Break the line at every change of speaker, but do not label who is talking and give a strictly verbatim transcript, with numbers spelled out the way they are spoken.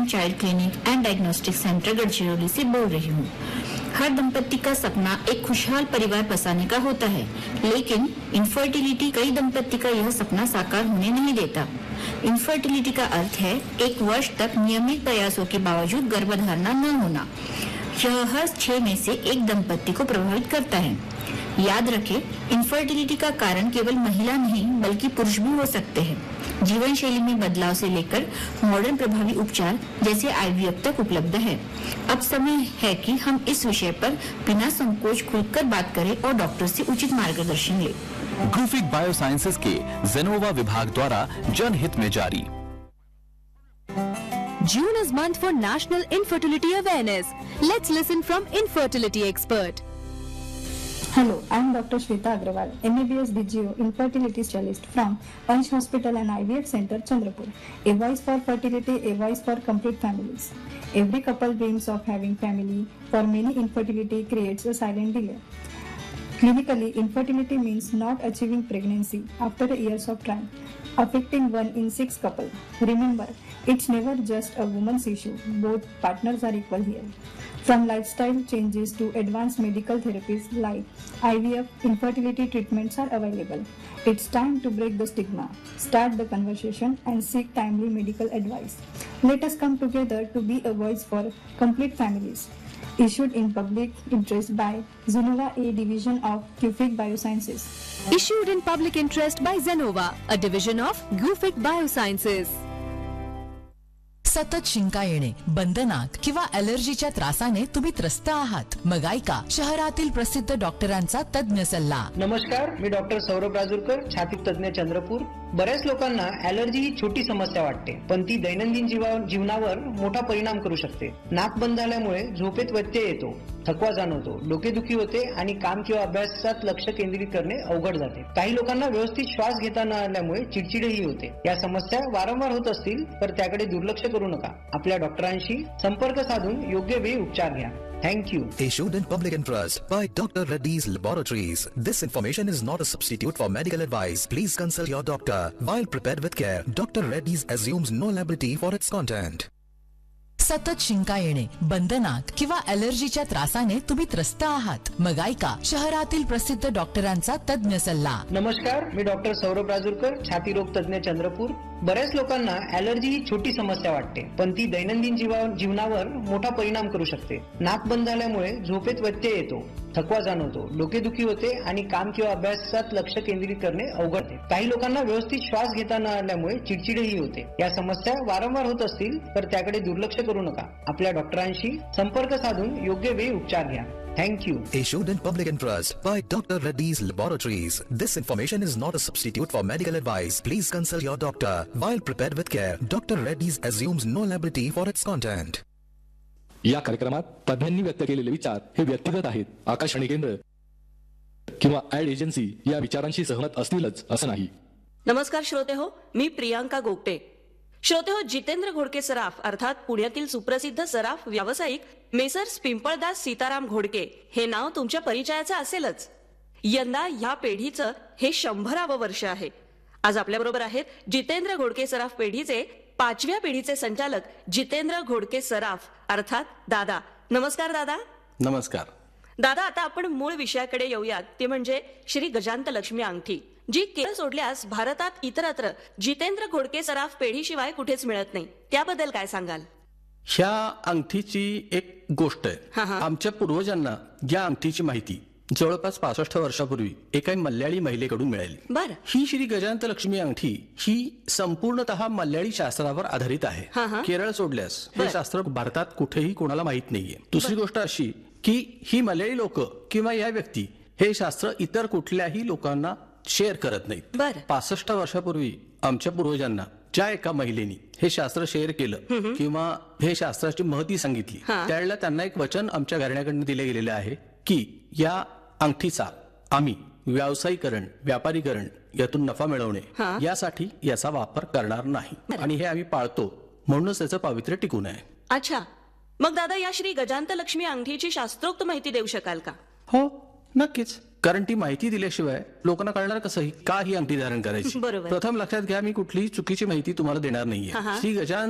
End child clinic end diagnostic centre Gadchiroli से बोल रही हूँ। हर दंपति का सपना एक खुशहाल परिवार बसाने का होता है, लेकिन इनफर्टिलिटी कई दंपति का यह सपना साकार होने नहीं देता। इनफर्टिलिटी का अर्थ है एक वर्ष तक नियमित प्रयासों के बावजूद गर्भधारणा न होना। यह हर छह में से एक दंपति को प्रभावित करता है। याद रखें, इनफर्टिलिटी का कारण केवल महिला नहीं बल्कि पुरुष भी हो सकते हैं। जीवन शैली में बदलाव से लेकर मॉडर्न प्रभावी उपचार जैसे आईवीएफ तक उपलब्ध है। अब समय है कि हम इस विषय पर बिना संकोच खुलकर बात करें और डॉक्टर से उचित मार्गदर्शन लें।
गुफिक बायोसाइंसेज के जेनोवा विभाग द्वारा जनहित में जारी।
June is month for National Infertility Awareness. Let's listen from infertility expert.
Hello, I am Doctor Shweta Agrawal, M B B S D G O Infertility Specialist from Ansh Hospital and I V F Center, Chandrapur. A voice for fertility, a voice for complete families. Every couple dreams of having family. For many, infertility creates a silent delay. Clinically, infertility means not achieving pregnancy after years of trying, affecting one in six couples. Remember, it's never just a woman's issue. Both partners are equal here. From lifestyle changes to advanced medical therapies like I V F, infertility treatments are available. It's time to break the stigma, start the conversation, and seek timely medical advice. Let us come together to be a voice for complete families. Issued in public interest by Zenova A division of Gufic Biosciences.
Issued in public interest by Zenova, a division of Gufic Biosciences.
सतत शिंका येणे, बंधनात किंवा ॲलर्जीच्या त्रासाने तुम्ही त्रस्त आहात, मग ऐका शहरातील प्रसिद्ध डॉक्टरांचा तज्ञ सल्ला.
नमस्कार, मी डॉक्टर सौरभ राजूरकर, छाती तज्ञ, चंद्रपूर. बऱ्याच लोकांना ॲलर्जी ही छोटी समस्या वाटते, पण ती दैनंदिन जीवनावर मोठा परिणाम करू शकते. नाक बंद झाल्यामुळे झोपेत व्यत्यय येतो, थकवा जाणवतो, डोकेदुखी होते आणि काम किंवा अभ्यासात लक्ष केंद्रित करणे अवघड जाते. काही लोकांना व्यवस्थित श्वास घेता न आल्यामुळे चिडचिडही होते. या समस्या वारंवार होत असतील तर त्याकडे दुर्लक्ष करू नका. आपल्या डॉक्टरांशी संपर्क साधून योग्य वेळी उपचार घ्या. Thank you.
Issued in public interest by Doctor Reddy's Laboratories. This information is not a substitute for medical advice. Please consult your doctor. While prepared with care, Doctor Reddy's assumes no liability for its content.
सतत शिंका येणे, बंधनात किंवा ॲलर्जीच्या त्रासाने तुम्ही त्रस्त आहात, मग ऐका शहरातील प्रसिद्ध डॉक्टरांचा तज्ञ सल्ला.
नमस्कार, मी डॉक्टर सौरभ राजूरकर, छाती रोग तज्ञ, चंद्रपूर. बऱ्याच लोकांना ॲलर्जी ही छोटी समस्या वाटते, पण ती दैनंदिन जीवनावर मोठा परिणाम करू शकते. नाक बंद झाल्यामुळे झोपेत व्यत्यय येतो, थकवा जाणवतो, डोकेदुखी होते आणि काम किंवा अभ्यासात लक्ष केंद्रित करणे अवघड आहे. काही लोकांना व्यवस्थित श्वास घेता न आल्यामुळे चिडचिडही होते. या समस्या वारंवार होत असतील तर त्याकडे दुर्लक्ष करू नका. आपल्या डॉक्टरांशी संपर्क साधून योग्य वेळी उपचार घ्या. Thank you.
Issued in public interest by Doctor Reddy's Laboratories. This information is not a substitute for medical advice. Please consult your doctor. While prepared with care, Doctor Reddy's assumes no liability for its content.
या कार्यक्रमात तज्ञांनी व्यक्त केलेले विचार हे व्यक्तिगत आहेत. आकाशवाणी केंद्र किंवा ऍड एजन्सी या विचारांशी सहमत असतीलच असं नाही.
नमस्कार श्रोते हो, मी प्रियांका गोगटे. श्रोते हो, जितेंद्र घोडके सराफ अर्थात पुण्यातील सुप्रसिद्ध सराफ व्यावसायिक मेसर्स पिंपळदास सीताराम घोडके हे नाव तुमच्या परिचयाचं असेलच. यंदा ह्या पेढीचं हे शंभरावं वर्ष आहे. आज आपल्याबरोबर आहेत जितेंद्र घोडके सराफ पेढीचे पाचव्या पिढीचे संचालक जितेंद्र घोडके सराफ अर्थात दादा. नमस्कार दादा.
नमस्कार
दादा. आता आपण मूळ विषयाकडे येऊयात, ते म्हणजे श्री गजांत लक्ष्मी अंगठी, जी केरळ सोडल्यास भारतात इतरत्र जितेंद्र घोडके सराफ पेढीशिवाय कुठेच मिळत नाही. त्याबद्दल काय सांगाल?
ह्या अंगठीची एक गोष्ट आहे. आमच्या पूर्वजांना या अंगठीची माहिती जवळपास पासष्ट वर्षापूर्वी एका मल्याळी महिलेकडून मिळाली.
बरं.
ही श्री गजांत लक्ष्मी अंगठी ही संपूर्णतः मल्याळी शास्त्रावर आधारित आहे. केरळ सोडल्यास हे शास्त्र भारतात कुठेही कोणाला माहित नाहीये. दुसरी गोष्ट अशी की ही मल्याळी लोक किंवा या व्यक्ती हे शास्त्र इतर कुठल्याही लोकांना शेअर करत नाहीत. पासष्ट वर्षापूर्वी आमच्या पूर्वजांना ज्या एका महिलेनी हे शास्त्र शेअर केलं किंवा हे शास्त्राची महती सांगितली, त्यावेळेला त्यांना एक वचन आमच्या घराण्याकडून दिले गेलेले आहे की या अंगठीचा आम्ही व्यावसायीकरण, व्यापारीकरण, यातून नफा मिळवणे यासाठी याचा वापर करणार नाही आणि हे आम्ही पाळतो, म्हणूनच त्याचं पावित्र्य टिकून आहे.
अच्छा, मग दादा या श्री गजांत लक्ष्मी अंगठीची शास्त्रोक्त माहिती देऊ शकाल का?
हो, नक्कीच. कारण ती माहिती दिल्याशिवाय लोकांना कळणार कसं का ही अंगठी धारण करायची. प्रथम लक्षात घ्या, मी कुठलीही चुकीची माहिती तुम्हाला देणार नाहीये. श्री गजानन